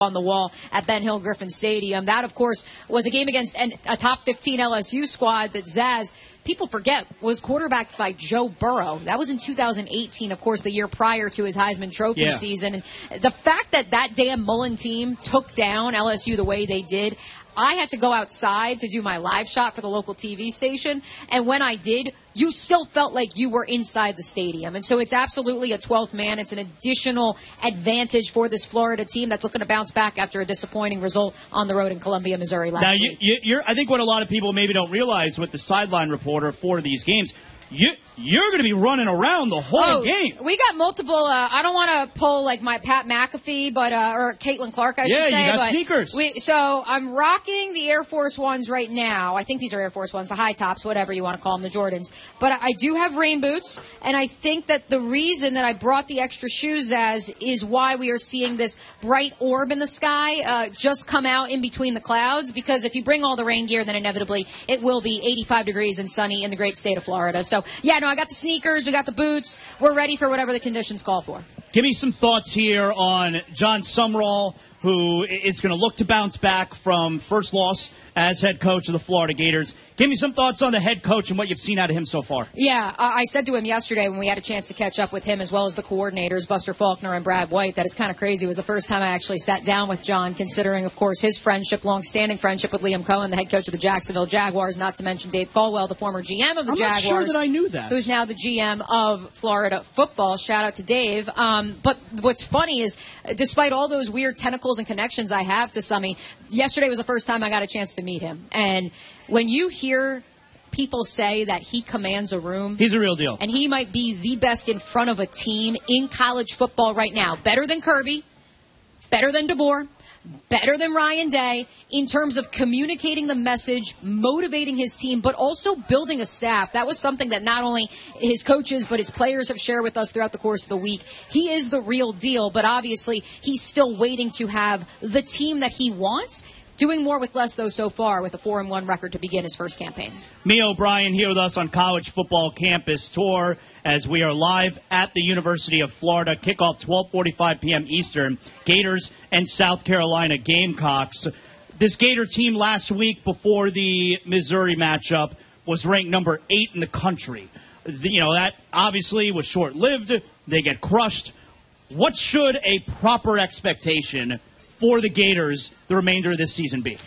on the wall at Ben Hill Griffin Stadium. That, of course, was a game against a top 15 LSU squad that Zaz, people forget, was quarterbacked by Joe Burrow. That was in 2018, of course, the year prior to his Heisman Trophy season. And the fact that Dan Mullen team took down LSU the way they did, I had to go outside to do my live shot for the local TV station, and when I did, you still felt like you were inside the stadium. And so it's absolutely a 12th man. It's an additional advantage for this Florida team that's looking to bounce back after a disappointing result on the road in Columbia, Missouri last week. Now, I think what a lot of people maybe don't realize with the sideline reporter for these games, you're going to be running around the whole game. We got multiple. I don't want to pull like my Pat McAfee, but or Caitlin Clark, I should say. Yeah, you got but sneakers. So I'm rocking the Air Force Ones right now. I think these are Air Force Ones, the high tops, whatever you want to call them, the Jordans. But I do have rain boots, and I think that the reason that I brought the extra shoes is why we are seeing this bright orb in the sky just come out in between the clouds. Because if you bring all the rain gear, then inevitably it will be 85 degrees and sunny in the great state of Florida. So yeah, no, I got the sneakers, we got the boots. We're ready for whatever the conditions call for. Give me some thoughts here on John Sumrall, who is going to look to bounce back from first loss as head coach of the Florida Gators. Give me some thoughts on the head coach and what you've seen out of him so far. Yeah, I said to him yesterday when we had a chance to catch up with him as well as the coordinators, Buster Faulkner and Brad White, that it's kind of crazy. It was the first time I actually sat down with John, considering, of course, his friendship, long-standing friendship with Liam Cohen, the head coach of the Jacksonville Jaguars, not to mention Dave Caldwell, the former GM of the Jaguars. I'm not sure that I knew that. Who's now the GM of Florida football. Shout out to Dave. But what's funny is, despite all those weird tentacles and connections I have to Summy, yesterday was the first time I got a chance to meet him. And when you hear people say that he commands a room, he's a real deal. And he might be the best in front of a team in college football right now. Better than Kirby, better than DeBoer, better than Ryan Day in terms of communicating the message, motivating his team, but also building a staff. That was something that not only his coaches but his players have shared with us throughout the course of the week. He is the real deal, but obviously he's still waiting to have the team that he wants. Doing more with less, though, so far, with a 4-1 record to begin his first campaign. Mia O'Brien here with us on College Football Campus Tour as we are live at the University of Florida. Kickoff 12:45 p.m. Eastern. Gators and South Carolina Gamecocks. This Gator team last week before the Missouri matchup was ranked number 8 in the country. That obviously was short-lived. They get crushed. What should a proper expectation for the Gators the remainder of this season be?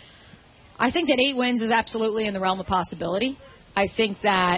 I think that 8 wins is absolutely in the realm of possibility. I think that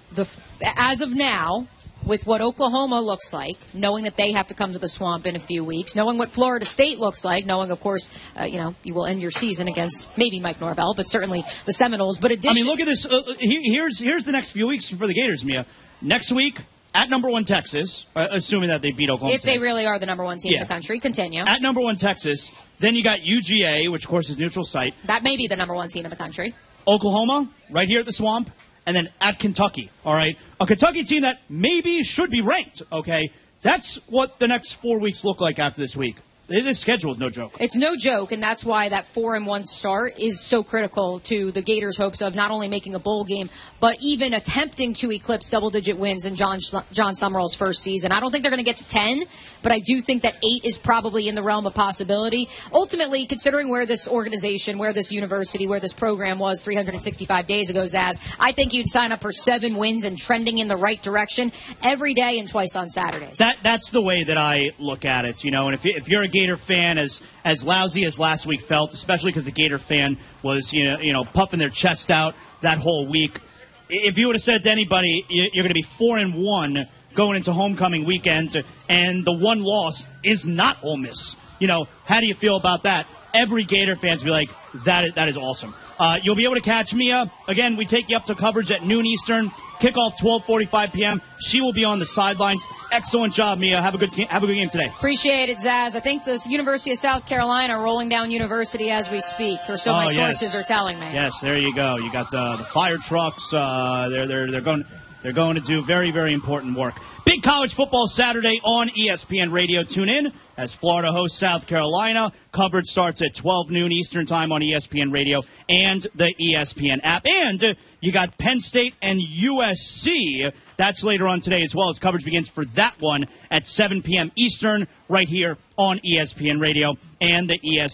as of now, with what Oklahoma looks like, knowing that they have to come to the Swamp in a few weeks, knowing what Florida State looks like, knowing, of course, you will end your season against maybe Mike Norvell, but certainly the Seminoles. But look at this. Here's the next few weeks for the Gators, Mia. Next week, at number 1 Texas, assuming that they beat Oklahoma State. If they really are the number 1 team in the country, continue. At number 1 Texas, then you got UGA, which of course is neutral site. That may be the number 1 team in the country. Oklahoma, right here at the Swamp, and then at Kentucky, all right? A Kentucky team that maybe should be ranked, okay? That's what the next 4 weeks look like after this week. This schedule is no joke. It's no joke, and that's why that 4-1 start is so critical to the Gators' hopes of not only making a bowl game, but even attempting to eclipse double-digit wins in John Sumrall's first season. I don't think they're going to get to 10, but I do think that 8 is probably in the realm of possibility. Ultimately, considering where this organization, where this university, where this program was 365 days ago, Zaz, I think you'd sign up for 7 wins and trending in the right direction every day and twice on Saturdays. That's the way that I look at it, and if you're a Gator fan, as lousy as last week felt, especially because the Gator fan was puffing their chest out that whole week. If you would have said to anybody you're going to be 4-1 going into homecoming weekend, and the one loss is not Ole Miss, how do you feel about that? Every Gator fan's be like, that is awesome. You'll be able to catch Mia. Again, we take you up to coverage at noon Eastern. Kickoff 12:45 p.m. She will be on the sidelines. Excellent job, Mia. Have a good game today. Appreciate it, Zaz. I think this University of South Carolina rolling down University as we speak, or so my sources are telling me. Yes, there you go. You got the fire trucks. They're going to do very, very important work. Big college football Saturday on ESPN Radio. Tune in as Florida hosts South Carolina. Coverage starts at 12 noon Eastern time on ESPN Radio and the ESPN app. And you got Penn State and USC That's later on today as well, as coverage begins for that one at 7 p.m. Eastern right here on ESPN Radio and the ESPN